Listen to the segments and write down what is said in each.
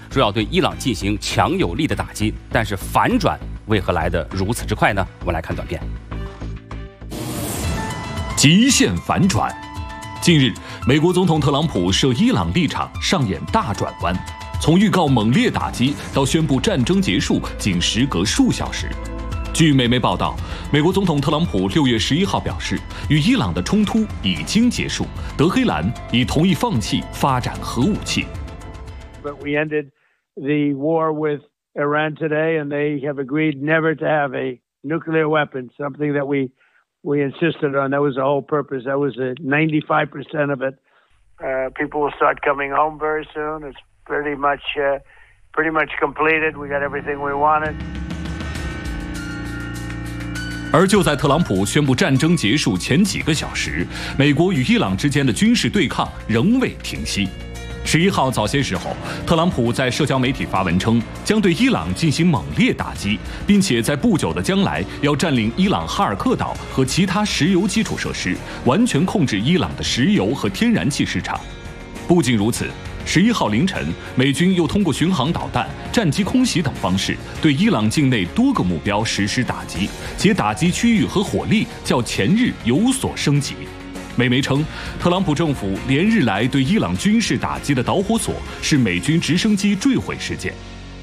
说要对伊朗进行强有力的打击，但是反转为何来得如此之快呢？我们来看短片。 极限反转。近日，美国总统特朗普涉伊朗立场上演大转弯，从预告猛烈打击到宣布战争结束，仅时隔数小时。据美媒报道，美国总统特朗普6月11号表示，与伊朗的冲突已经结束，德黑兰已同意放弃发展核武器。 But we ended the war with Iran today, and they have agreed never to have a nuclear weapon, something that we insisted on. That was the whole purpose. That was 95% of it. People will start coming home very soon. It's pretty much completed. We got everything we wanted. 而就在特朗普宣布战争结束前几个小时，美国与伊朗之间的军事对抗仍未停息。11号早些时候，特朗普在社交媒体发文称，将对伊朗进行猛烈打击，并且在不久的将来要占领伊朗哈尔克岛和其他石油基础设施，完全控制伊朗的石油和天然气市场。不仅如此，11号凌晨，美军又通过巡航导弹、战机空袭等方式，对伊朗境内多个目标实施打击，且打击区域和火力较前日有所升级。美媒称，特朗普政府连日来对伊朗军事打击的导火索是美军直升机坠毁事件。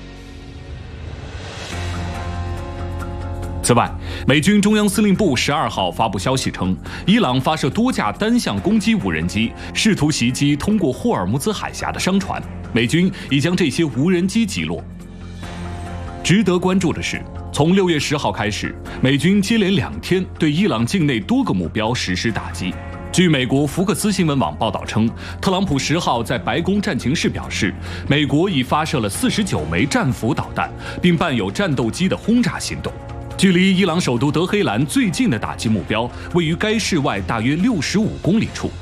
此外，美军中央司令部12号发布消息称，伊朗发射多架单向攻击无人机，试图袭击通过霍尔木兹海峡的商船，美军已将这些无人机击落。值得关注的是，从6月10号开始，美军接连2天对伊朗境内多个目标实施打击。据美国福克斯新闻网报道称，特朗普10号在白宫战情室表示，美国已发射了49枚战斧导弹，并伴有战斗机的轰炸行动。距离伊朗首都德黑兰最近的打击目标位于该市外大约65公里处。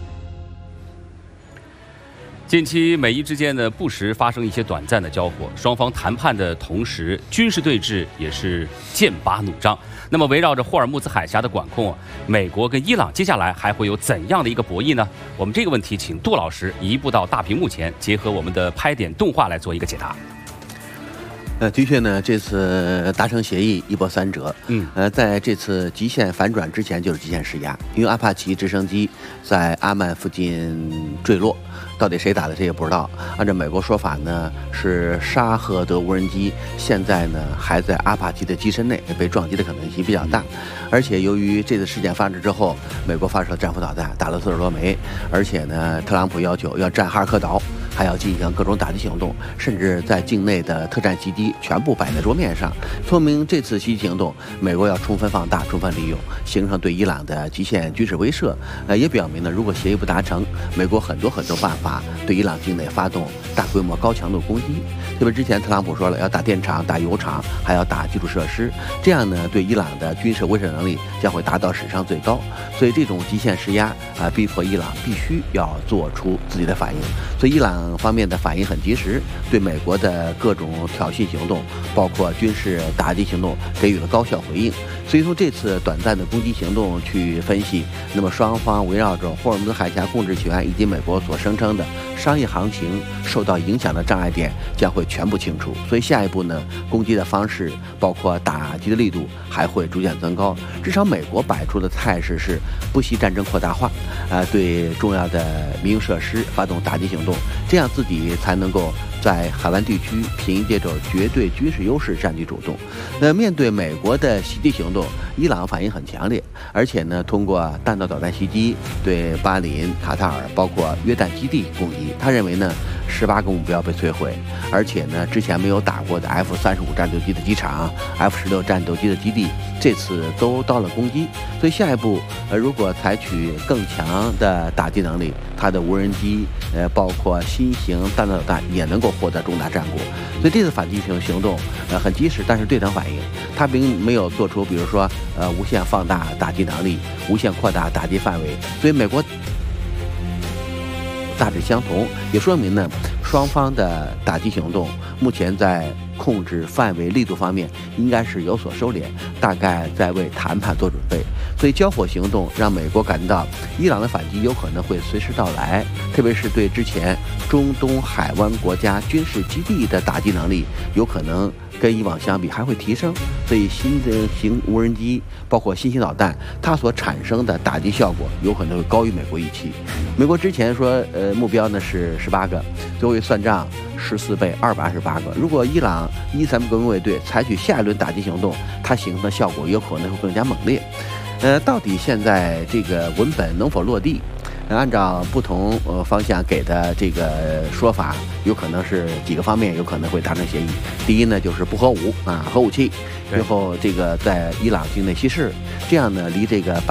近期美伊之间呢不时发生一些短暂的交火，双方谈判的同时，军事对峙也是剑拔弩张。那么围绕着霍尔木兹海峡的管控，美国跟伊朗接下来还会有怎样的一个博弈呢？我们这个问题请杜老师移步到大屏幕前，结合我们的拍点动画来做一个解答。 的确呢，这次达成协议一波三折。在这次极限反转之前就是极限施压，因为阿帕奇直升机在阿曼附近坠落，到底谁打的谁也不知道。按照美国说法呢，是沙赫德无人机现在呢还在阿帕奇的机身内，被撞击的可能性比较大。而且由于这次事件发生之后，美国发射了战斧导弹，打了40多枚，而且呢，特朗普要求要占哈尔克岛，还要进行各种打击行动，甚至在境内的特战袭击全部摆在桌面上，说明这次袭击行动，美国要充分放大、充分利用，形成对伊朗的极限军事威慑。也表明呢，如果协议不达成，美国很多办法对伊朗境内发动大规模高强度攻击。特别之前特朗普说了，要打电厂、打油厂，还要打基础设施，这样呢，对伊朗的军事威慑能力将会达到史上最高。所以这种极限施压逼迫伊朗必须要做出自己的反应。所以伊朗方面的反应很及时，对美国的各种挑衅行动，包括军事打击行动，给予了高效回应。所以从这次短暂的攻击行动去分析，那么双方围绕着霍尔木兹海峡控制权以及美国所声称的商业航行受到影响的障碍点将会全部清除。所以下一步呢，攻击的方式包括打击的力度还会逐渐增高。至少美国摆出的态势是不惜战争扩大化，对重要的民用设施发动打击行动，这样自己才能够在海湾地区凭借着绝对军事优势占据主动。面对美国的袭击行动，伊朗反应很强烈，而且呢，通过弹道导弹袭击对巴林、卡塔尔包括约旦基地攻击。他认为呢，18个目标被摧毁，而且呢，之前没有打过的 F-35战斗机的机场、F-16战斗机的基地，这次都遭了攻击。所以下一步，如果采取更强的打击能力，它的无人机，包括新型弹道导弹也能够获得重大战果。所以这次反击行动，很及时，但是对等反应，它并没有做出比如说无限放大打击能力、无限扩大打击范围。所以美国大致相同，也说明呢，双方的打击行动目前在控制范围力度方面应该是有所收敛，大概在为谈判做准备。所以交火行动让美国感到伊朗的反击有可能会随时到来，特别是对之前中东海湾国家军事基地的打击能力有可能跟以往相比还会提升。所以新型无人机包括新型导弹，它所产生的打击效果有可能会高于美国预期。美国之前说目标呢是18个，最后一算账14倍，228个。如果伊朗伊斯兰革命卫队采取下一轮打击行动，它形成的效果有可能会更加猛烈。到底现在这个文本能否落地？按照不同方向给的这个说法，有可能是几个方面有可能会达成协议。第一呢，就是不核武核武器，最后这个在伊朗境内稀释，这样呢，离这个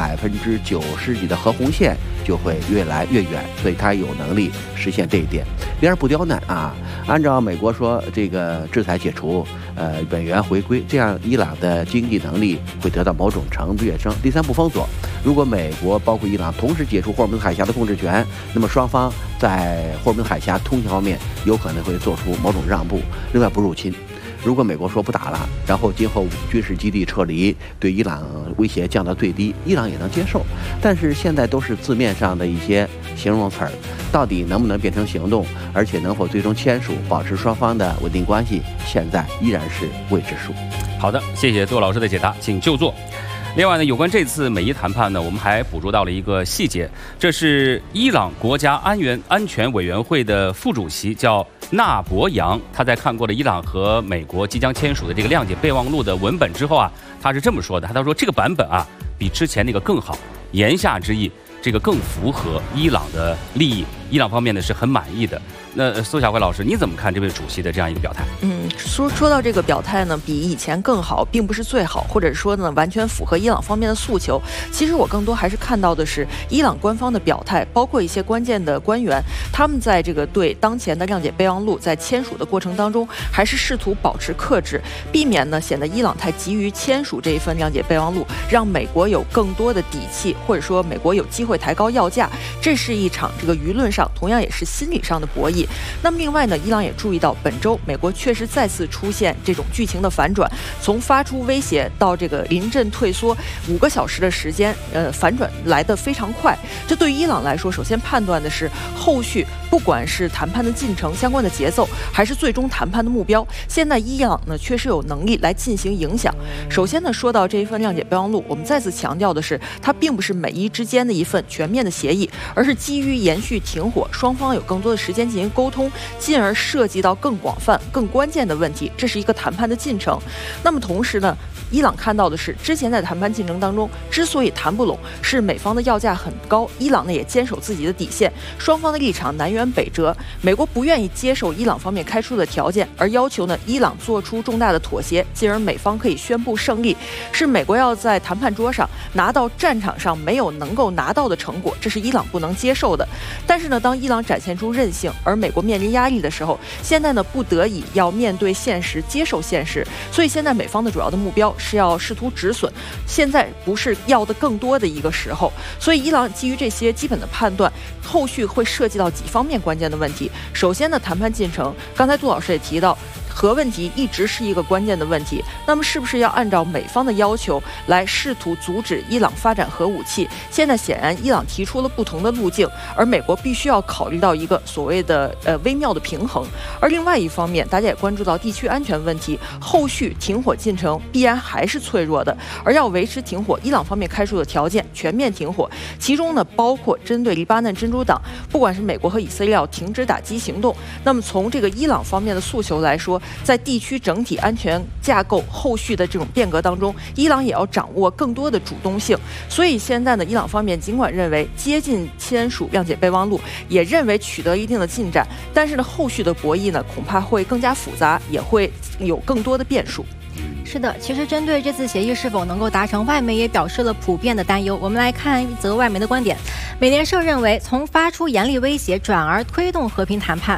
90%几的核红线就会越来越远，所以它有能力实现这一点。第二，不刁难按照美国说，这个制裁解除，本源回归，这样伊朗的经济能力会得到某种程度跃升。第三，不封锁，如果美国包括伊朗同时解除霍尔木兹海峡的控制权，那么双方在霍尔木兹海峡通行方面有可能会做出某种让步。另外，不入侵。如果美国说不打了，然后今后军事基地撤离，对伊朗威胁降到最低，伊朗也能接受。但是现在都是字面上的一些形容词儿，到底能不能变成行动，而且能否最终签署，保持双方的稳定关系，现在依然是未知数。 好的，谢谢杜老师的解答，请就座。另外呢，有关这次美伊谈判呢，我们还捕捉到了一个细节，这是伊朗国家安全委员会的副主席叫纳博扬，他在看过了伊朗和美国即将签署的这个谅解备忘录的文本之后他是这么说的，他说这个版本比之前那个更好，言下之意，这个更符合伊朗的利益，伊朗方面呢是很满意的。那苏晓慧老师，你怎么看这位主席的这样一个表态？ 说到这个表态呢，比以前更好，并不是最好，或者说呢，完全符合伊朗方面的诉求。其实我更多还是看到的是伊朗官方的表态，包括一些关键的官员，他们在这个对当前的谅解备忘录在签署的过程当中，还是试图保持克制，避免呢显得伊朗太急于签署这一份谅解备忘录，让美国有更多的底气，或者说美国有机会抬高要价。这是一场这个舆论上，同样也是心理上的博弈。那么另外呢，伊朗也注意到本周美国确实再次出现这种剧情的反转，从发出威胁到这个临阵退缩5个小时的时间，反转来得非常快。这对于伊朗来说，首先判断的是后续不管是谈判的进程、相关的节奏，还是最终谈判的目标，现在伊朗呢确实有能力来进行影响。首先呢，说到这一份谅解备忘录，我们再次强调的是，它并不是美伊之间的一份全面的协议，而是基于延续停火，双方有更多的时间进行沟通，进而涉及到更广泛、更关键的问题，这是一个谈判的进程。那么同时呢，伊朗看到的是，之前在谈判进程当中，之所以谈不拢，是美方的要价很高，伊朗呢也坚守自己的底线，双方的立场南辕北辙。美国不愿意接受伊朗方面开出的条件，而要求呢伊朗做出重大的妥协，进而美方可以宣布胜利。是美国要在谈判桌上拿到战场上没有能够拿到的成果，这是伊朗不能接受的。但是呢，当伊朗展现出韧性，而美国面临压力的时候，现在呢不得已要面对现实，接受现实。所以现在美方的主要的目标是要试图止损，现在不是要的更多的一个时候。所以伊朗基于这些基本的判断，后续会涉及到几方面关键的问题。首先呢，谈判进程，刚才杜老师也提到，核问题一直是一个关键的问题，那么是不是要按照美方的要求来试图阻止伊朗发展核武器？现在显然伊朗提出了不同的路径，而美国必须要考虑到一个所谓的微妙的平衡。而另外一方面，大家也关注到地区安全问题，后续停火进程必然还是脆弱的，而要维持停火，伊朗方面开出的条件全面停火，其中呢包括针对黎巴嫩真主党，不管是美国和以色列要停止打击行动，那么从这个伊朗方面的诉求来说，在地区整体安全架构后续的这种变革当中，伊朗也要掌握更多的主动性。所以现在呢，伊朗方面尽管认为接近签署谅解备忘录，也认为取得一定的进展，但是呢，后续的博弈呢恐怕会更加复杂，也会有更多的变数。 是的，其实针对这次协议是否能够达成，外媒也表示了普遍的担忧。我们来看一则外媒的观点，美联社认为，从发出严厉威胁转而推动和平谈判，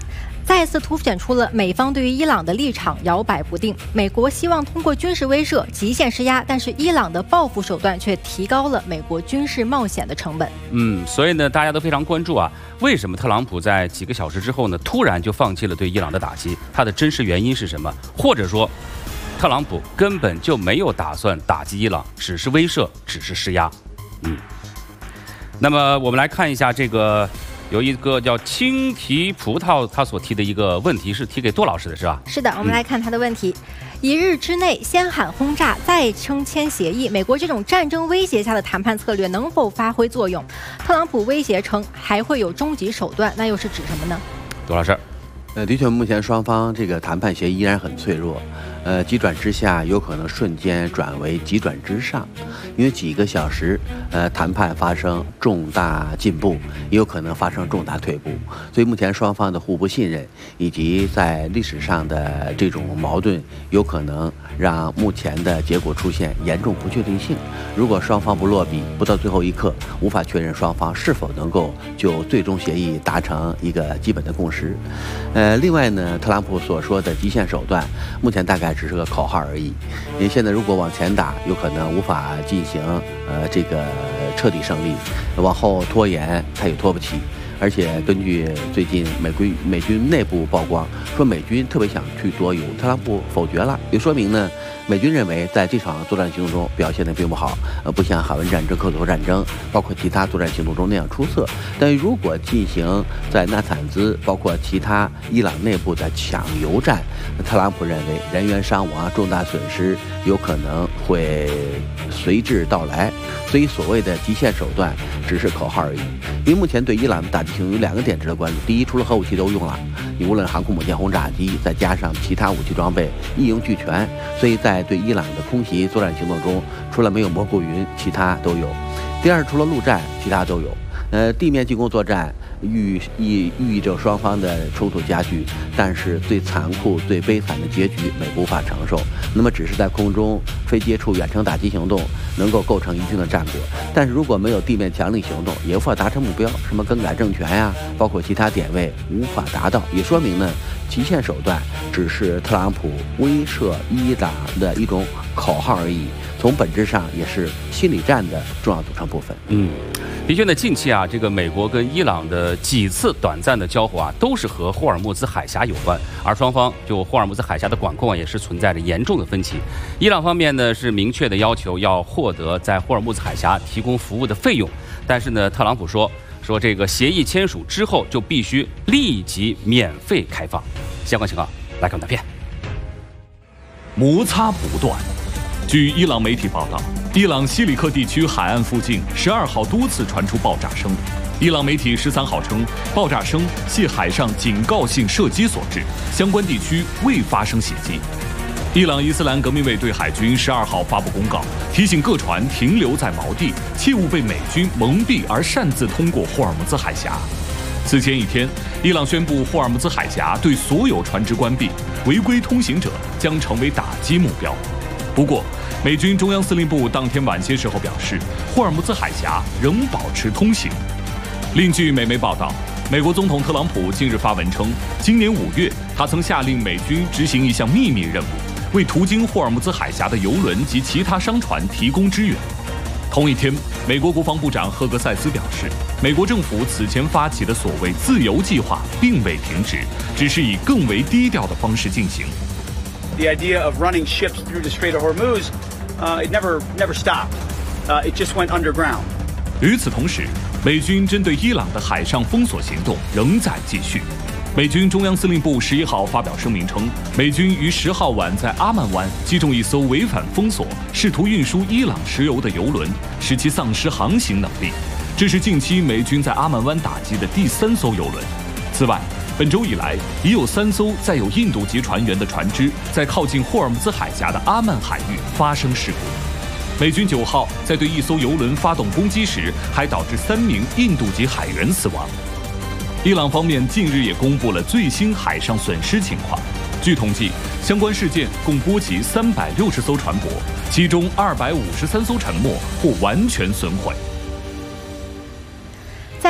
再次凸显出了美方对于伊朗的立场摇摆不定。美国希望通过军事威慑极限施压，但是伊朗的报复手段却提高了美国军事冒险的成本。 所以呢，大家都非常关注啊，为什么特朗普在几个小时之后呢，突然就放弃了对伊朗的打击？他的真实原因是什么？或者说，特朗普根本就没有打算打击伊朗，只是威慑，只是施压。那么我们来看一下这个。有一个叫青提葡萄，他所提的一个问题是提给杜老师的，是吧？ 是的，我们来看他的问题。1日之内先喊轰炸，再称签协议，美国这种战争威胁下的谈判策略能否发挥作用？特朗普威胁称还会有终极手段，那又是指什么呢？ 杜老师， 的确，目前双方这个谈判协议依然很脆弱，急转直下有可能瞬间转为急转直上，因为几个小时，谈判发生重大进步，也有可能发生重大退步，所以目前双方的互不信任以及在历史上的这种矛盾，有可能让目前的结果出现严重不确定性。如果双方不落笔，不到最后一刻，无法确认双方是否能够就最终协议达成一个基本的共识。另外呢，特朗普所说的极限手段，目前大概只是个口号而已。因为现在如果往前打，有可能无法进行这个彻底胜利，往后拖延他也拖不起。而且根据最近美军内部曝光，说美军特别想去夺油，特朗普否决了，也说明呢，美军认为在这场作战行动中表现得并不好，不像海湾战争、克鲁托战争，包括其他作战行动中那样出色。但如果进行在纳坦兹，包括其他伊朗内部的抢油战，特朗普认为人员伤亡、重大损失有可能会随之到来。所以所谓的极限手段只是口号而已。因为目前对伊朗的打击行动有2个点值得关注：第一，除了核武器都用了，你无论航空母舰轰炸机，再加上其他武器装备一应俱全，所以在对伊朗的空袭作战行动中，除了没有蘑菇云，其他都有。第二，除了陆战，其他都有。地面进攻作战寓意着双方的冲突加剧，但是最残酷、最悲惨的结局，美国无法承受。那么，只是在空中非接触远程打击行动能够构成一定的战果，但是如果没有地面强力行动，也无法达成目标。什么更改政权呀，包括其他点位无法达到，也说明呢，极限手段只是特朗普威慑伊朗的一种口号而已，从本质上也是心理战的重要组成部分。 的确呢，近期啊，这个美国跟伊朗的几次短暂的交火啊，都是和霍尔木兹海峡有关，而双方就霍尔木兹海峡的管控啊，也是存在着严重的分歧。伊朗方面呢是明确的要求要获得在霍尔木兹海峡提供服务的费用，但是呢，特朗普说这个协议签署之后就必须立即免费开放。相关情况来看短片。 摩擦不断。据伊朗媒体报道，伊朗西里克地区海岸附近12号多次传出爆炸声。伊朗媒体13号称，爆炸声系海上警告性射击所致，相关地区未发生袭击。伊朗伊斯兰革命卫队海军12号发布公告，提醒各船停留在锚地，切勿被美军蒙蔽而擅自通过霍尔木兹海峡。此前一天，伊朗宣布霍尔木兹海峡对所有船只关闭，违规通行者将成为打击目标。不过，美军中央司令部当天晚些时候表示，霍尔木兹海峡仍保持通行。另据美媒报道，美国总统特朗普近日发文称，今年5月他曾下令美军执行一项秘密任务，为途经霍尔木兹海峡的油轮及其他商船提供支援。同一天，美国国防部长赫格塞斯表示，美国政府此前发起的所谓自由计划并未停止，只是以更为低调的方式进行。 The idea of running ships through the Strait of Hormuz, it never stopped. It just went underground. 与此同时，美军针对伊朗的海上封锁行动仍在继续。美军中央司令部11号发表声明称，美军于10号晚在阿曼湾击中一艘违反封锁、试图运输伊朗石油的油轮，使其丧失航行能力。这是近期美军在阿曼湾打击的第3艘油轮。此外，本周以来，已有3艘载有印度籍船员的船只在靠近霍尔木兹海峡的阿曼海域发生事故。美军9号在对一艘油轮发动攻击时，还导致3名印度籍海员死亡。伊朗方面近日也公布了最新海上损失情况。据统计，相关事件共波及360艘船舶，其中253艘沉没或完全损毁。 在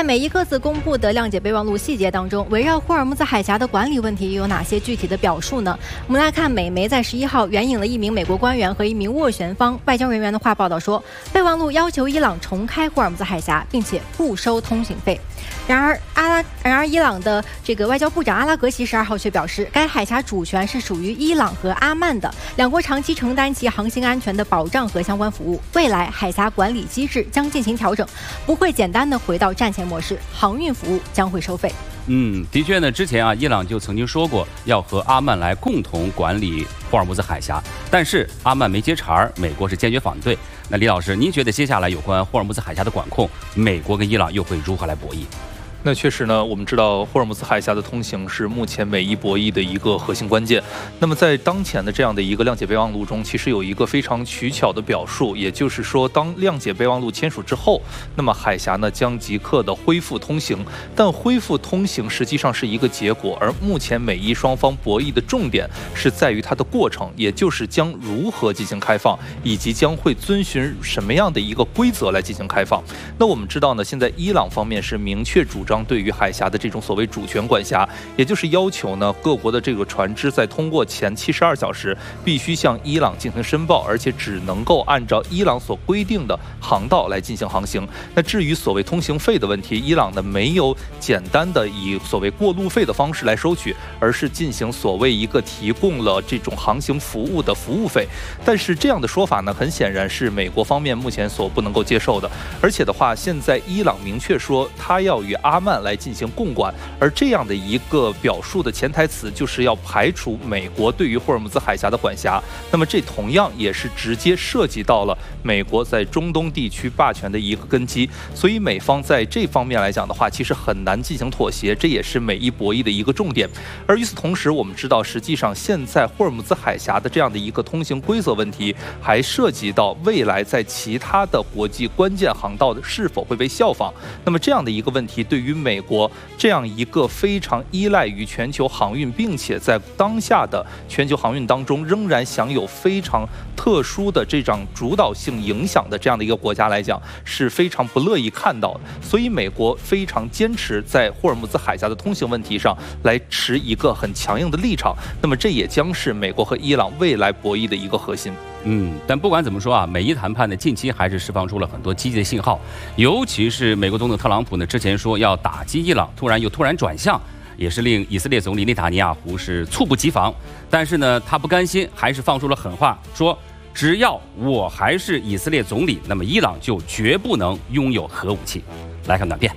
美伊各自公布的谅解备忘录细节当中，围绕霍尔木兹海峡的管理问题又有哪些具体的表述呢？我们来看美媒在11号援引了一名美国官员和一名斡旋方外交人员的话报道说，备忘录要求伊朗重开霍尔木兹海峡，并且不收通行费。然而，伊朗的这个外交部长阿拉格齐12号却表示，该海峡主权是属于伊朗和阿曼的，两国长期承担其航行安全的保障和相关服务。未来海峡管理机制将进行调整，不会简单的回到战前模式，航运服务将会收费。 的确呢，之前伊朗就曾经说过要和阿曼来共同管理霍尔木兹海峡，但是阿曼没接茬，美国是坚决反对。那李老师，您觉得接下来有关霍尔木兹海峡的管控，美国跟伊朗又会如何来博弈？ 那确实呢，我们知道霍尔木兹海峡的通行是目前美伊博弈的一个核心关键。那么在当前的这样的一个谅解备忘录中，其实有一个非常取巧的表述，也就是说，当谅解备忘录签署之后，那么海峡呢将即刻的恢复通行。但恢复通行实际上是一个结果，而目前美伊双方博弈的重点是在于它的过程，也就是将如何进行开放，以及将会遵循什么样的一个规则来进行开放。那我们知道呢，现在伊朗方面是明确主张对于海峡的这种所谓主权管辖，也就是要求呢各国的这个船只在通过前72小时必须向伊朗进行申报，而且只能够按照伊朗所规定的航道来进行航行。那至于所谓通行费的问题，伊朗呢没有简单的以所谓过路费的方式来收取，而是进行所谓一个提供了这种航行服务的服务费。但是这样的说法呢，很显然是美国方面目前所不能够接受的。而且的话，现在伊朗明确说他要与阿曼来进行共管，而这样的一个表述的潜台词就是要排除美国对于霍尔木兹海峡的管辖。那么这同样也是直接涉及到了美国在中东地区霸权的一个根基，所以美方在这方面来讲的话，其实很难进行妥协，这也是美伊博弈的一个重点。而与此同时，我们知道实际上现在霍尔木兹海峡的这样的一个通行规则问题，还涉及到未来在其他的国际关键航道的是否会被效仿。那么这样的一个问题，对于美国这样一个非常依赖于全球航运，并且在当下的全球航运当中仍然享有非常特殊的这种主导性影响的这样的一个国家来讲，是非常不乐意看到的。所以美国非常坚持在霍尔木兹海峡的通行问题上来持一个很强硬的立场。那么这也将是美国和伊朗未来博弈的一个核心。 但不管怎么说美伊谈判呢近期还是释放出了很多积极的信号，尤其是美国总统特朗普呢之前说要打击伊朗，突然转向，也是令以色列总理内塔尼亚胡是猝不及防。但是呢，他不甘心，还是放出了狠话，说只要我还是以色列总理，那么伊朗就绝不能拥有核武器。来看短片。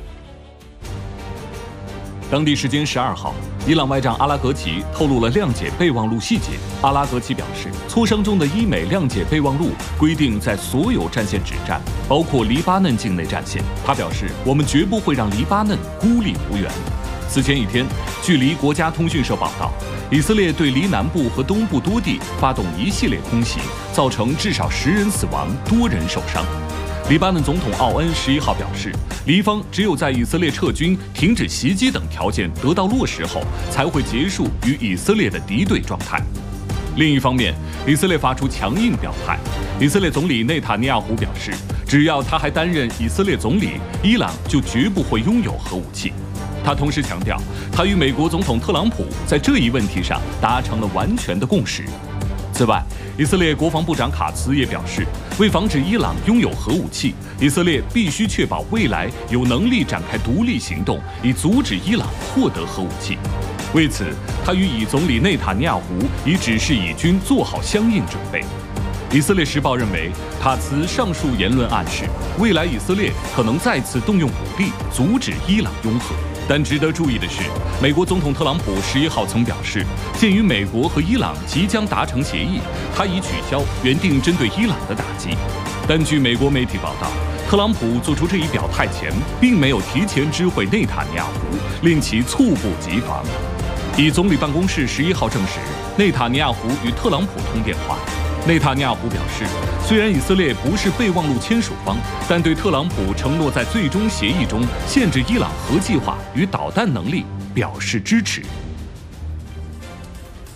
当地时间12号，伊朗外长阿拉格齐透露了谅解备忘录细节。阿拉格齐表示，磋商中的伊美谅解备忘录规定在所有战线止战，包括黎巴嫩境内战线。他表示，我们绝不会让黎巴嫩孤立无援。此前一天，据黎国家通讯社报道，以色列对黎南部和东部多地发动一系列空袭，造成至少10人死亡，多人受伤。黎巴嫩总统奥恩11号表示，黎方只有在以色列撤军、停止袭击等条件得到落实后，才会结束与以色列的敌对状态。另一方面，以色列发出强硬表态。以色列总理内塔尼亚胡表示，只要他还担任以色列总理，伊朗就绝不会拥有核武器。他同时强调，他与美国总统特朗普在这一问题上达成了完全的共识。此外，以色列国防部长卡茨也表示，为防止伊朗拥有核武器，以色列必须确保未来有能力展开独立行动，以阻止伊朗获得核武器。为此，他与以总理内塔尼亚胡已指示以军做好相应准备。以色列时报认为，卡茨上述言论暗示，未来以色列可能再次动用武力阻止伊朗拥核。但值得注意的是，美国总统特朗普11号曾表示，鉴于美国和伊朗即将达成协议，他已取消原定针对伊朗的打击。但据美国媒体报道，特朗普做出这一表态前，并没有提前知会内塔尼亚胡，令其猝不及防。以总理办公室11号证实，内塔尼亚胡与特朗普通电话。内塔尼亚胡表示，虽然以色列不是备忘录签署方，但对特朗普承诺在最终协议中限制伊朗核计划与导弹能力表示支持。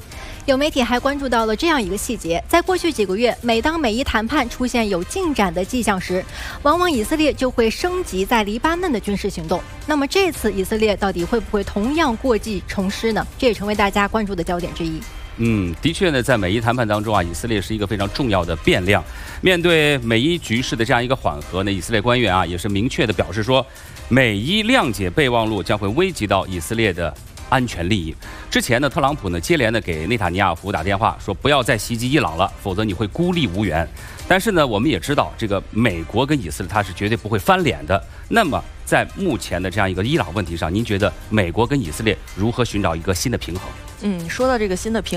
有媒体还关注到了这样一个细节：在过去几个月，每当美伊谈判出现有进展的迹象时，往往以色列就会升级在黎巴嫩的军事行动。那么这次以色列到底会不会同样过计重施呢？这也成为大家关注的焦点之一。 的确呢，在美伊谈判当中啊，以色列是一个非常重要的变量。面对美伊局势的这样一个缓和呢，以色列官员啊也是明确的表示说，美伊谅解备忘录将会危及到以色列的安全利益。之前呢，特朗普呢接连的给内塔尼亚胡打电话说，不要再袭击伊朗了，否则你会孤立无援。但是呢，我们也知道，这个美国跟以色列它是绝对不会翻脸的。那么在目前的这样一个伊朗问题上，您觉得美国跟以色列如何寻找一个新的平衡？ 说到这个新的平衡。